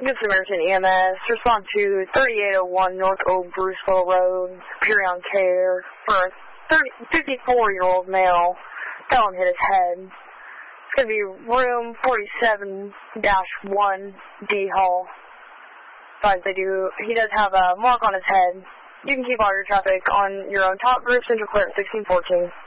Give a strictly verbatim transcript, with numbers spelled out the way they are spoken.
Good Samaritan E M S, respond to thirty-eight oh one North Old Bruceville Road, Superior Care, for a fifty-four-year-old male. Felon hit his head. It's going to be room forty-seven dash one D Hall. Besides, they do, he does have a mark on his head. You can keep all your traffic on your own. Top group, Central Clear at sixteen fourteen.